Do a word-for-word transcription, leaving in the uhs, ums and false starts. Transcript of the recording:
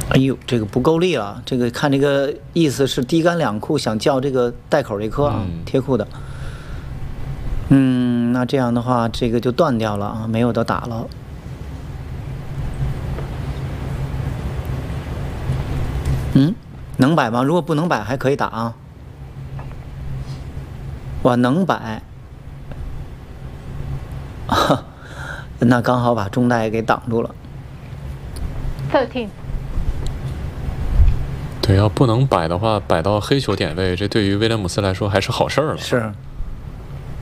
哎呦，这个不够力了。这个看这个意思是低杆两库，想叫这个带口这颗啊， 嗯、 贴库的。嗯，那这样的话，这个就断掉了啊，没有得打了。嗯，能摆吗？如果不能摆，还可以打啊。哇，能摆。啊，那刚好把中带给挡住了。 thirteen。 对，要不能摆的话，摆到黑球点位，这对于威廉姆斯来说还是好事儿了。 是。